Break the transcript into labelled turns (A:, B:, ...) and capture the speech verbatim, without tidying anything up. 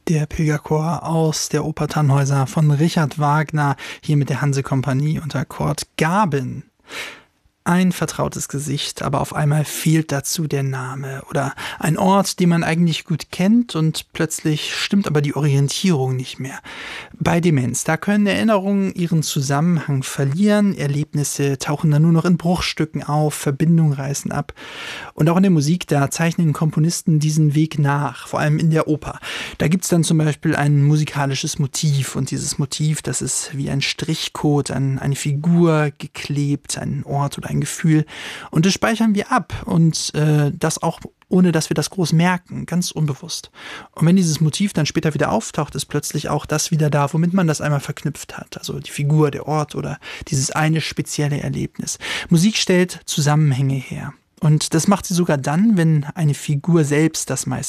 A: Der Pilgerchor aus der Oper Tannhäuser von Richard Wagner, hier mit der Hanse-Kompanie unter Kurt Gaben. Ein vertrautes Gesicht, aber auf einmal fehlt dazu der Name oder ein Ort, den man eigentlich gut kennt und plötzlich stimmt aber die Orientierung nicht mehr. Bei Demenz, da können Erinnerungen ihren Zusammenhang verlieren, Erlebnisse tauchen dann nur noch in Bruchstücken auf, Verbindungen reißen ab. Und auch in der Musik, da zeichnen Komponisten diesen Weg nach, vor allem in der Oper. Da gibt es dann zum Beispiel ein musikalisches Motiv und dieses Motiv, das ist wie ein Strichcode an eine Figur geklebt, ein Ort oder ein Gefühl. Und das speichern wir ab und äh, das auch ohne dass wir das groß merken, ganz unbewusst. Und wenn dieses Motiv dann später wieder auftaucht, ist plötzlich auch das wieder da, womit man das einmal verknüpft hat. Also die Figur, der Ort oder dieses eine spezielle Erlebnis. Musik stellt Zusammenhänge her. Und das macht sie sogar dann, wenn eine Figur selbst das meiste